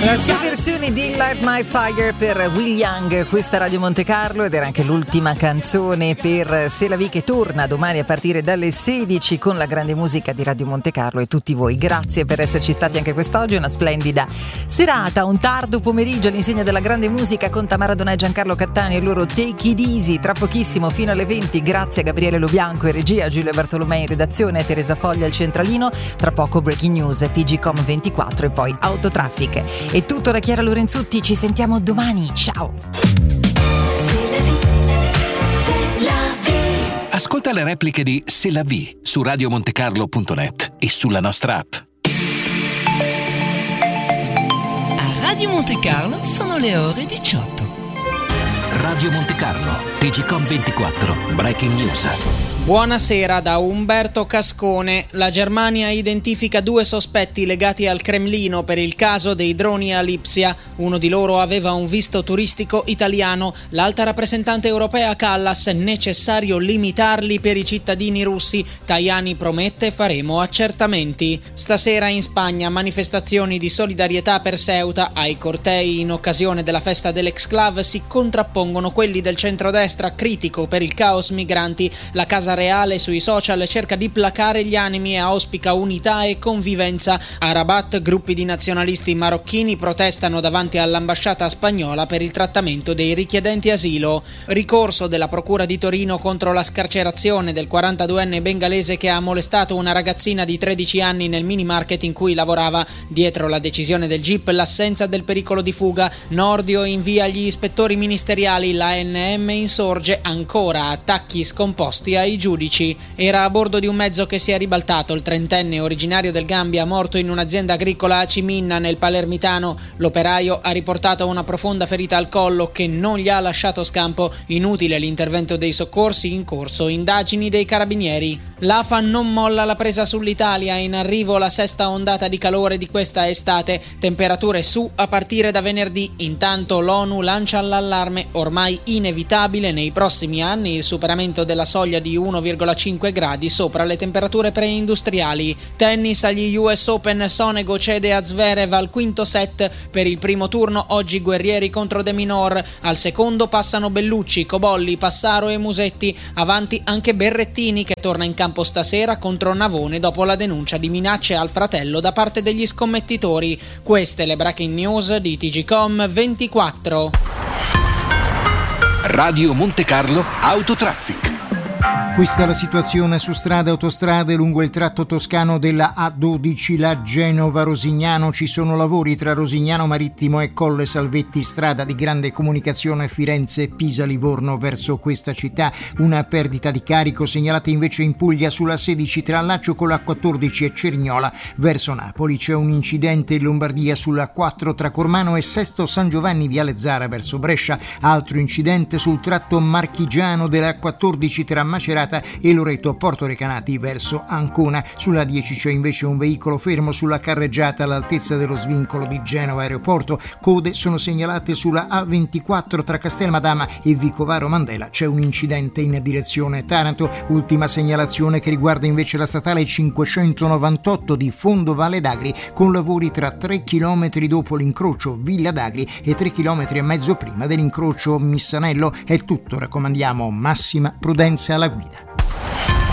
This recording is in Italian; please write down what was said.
La sua versione di Light My Fire per Will Young, questa Radio Monte Carlo, ed era anche l'ultima canzone per C'est la vie che torna domani a partire dalle 16 con la grande musica di Radio Monte Carlo. E tutti voi, grazie per esserci stati anche quest'oggi, una splendida serata, un tardo pomeriggio all'insegna della grande musica con Tamara Donà e Giancarlo Cattani e il loro Take It Easy, tra pochissimo fino alle 20, grazie a Gabriele Lobianco in regia, Giulio Bartolomei in redazione, Teresa Foglia al centralino, tra poco Breaking News, TGcom 24 e poi Autotraffic. È tutto da Chiara Lorenzutti, ci sentiamo domani, ciao! Ascolta le repliche di C'est la vie su radiomontecarlo.net e sulla nostra app. A Radio Monte Carlo sono le ore 18. Radio Monte Carlo, TGcom 24, Breaking News. Buonasera da Umberto Cascone. La Germania identifica 2 sospetti legati al Cremlino per il caso dei droni a Lipsia. Uno di loro aveva un visto turistico italiano. L'alta rappresentante europea Kallas: necessario limitarli per i cittadini russi. Tajani promette: faremo accertamenti. Stasera in Spagna manifestazioni di solidarietà per Ceuta. Ai cortei in occasione della festa dell'Exclave si contrappongono quelli del centrodestra critico per il caos migranti. La Casa Reale sui social cerca di placare gli animi e auspica unità e convivenza. A Rabat gruppi di nazionalisti marocchini protestano davanti all'ambasciata spagnola per il trattamento dei richiedenti asilo. Ricorso della procura di Torino contro la scarcerazione del 42enne bengalese che ha molestato una ragazzina di 13 anni nel mini market in cui lavorava. Dietro la decisione del GIP l'assenza del pericolo di fuga. Nordio invia gli ispettori ministeriali, l'ANM insorge, ancora attacchi scomposti ai giudici. Era a bordo di un mezzo che si è ribaltato il 30enne originario del Gambia, morto in un'azienda agricola a Ciminna nel Palermitano. L'operaio ha riportato una profonda ferita al collo che non gli ha lasciato scampo. Inutile l'intervento dei soccorsi, in corso indagini dei carabinieri. L'AFA non molla la presa sull'Italia, in arrivo la 6ª ondata di calore di questa estate, temperature su a partire da venerdì. Intanto l'ONU lancia l'allarme, ormai inevitabile nei prossimi anni il superamento della soglia di 1,5 gradi sopra le temperature preindustriali. Tennis agli US Open, Sonego cede a Zverev al quinto set. Per il primo turno oggi Guerrieri contro De Minaur, al secondo passano Bellucci, Cobolli, Passaro e Musetti, avanti anche Berrettini che torna in campo stasera contro Navone dopo la denuncia di minacce al fratello da parte degli scommettitori. Queste le breaking news di TGcom 24. Radio Monte Carlo Autotraffic. Questa è la situazione su strade e autostrade lungo il tratto toscano della A12, la Genova-Rosignano. Ci sono lavori tra Rosignano Marittimo e Colle Salvetti, strada di grande comunicazione Firenze-Pisa-Livorno verso questa città. Una perdita di carico segnalata invece in Puglia sulla 16 tra Laccio con la 14 e Cerignola verso Napoli. C'è un incidente in Lombardia sulla 4 tra Cormano e Sesto San Giovanni Viale Zara verso Brescia. Altro incidente sul tratto marchigiano della 14 tra Macerata e Loreto Porto Recanati verso Ancona. Sulla 10 c'è invece un veicolo fermo sulla carreggiata all'altezza dello svincolo di Genova Aeroporto. Code sono segnalate sulla A24 tra Castelmadama e Vicovaro Mandela. C'è un incidente in direzione Taranto. Ultima segnalazione che riguarda invece la statale 598 di Fondo Valle d'Agri, con lavori tra 3 km dopo l'incrocio Villa d'Agri e 3 km e mezzo prima dell'incrocio Missanello. È tutto, raccomandiamo massima prudenza alla guida.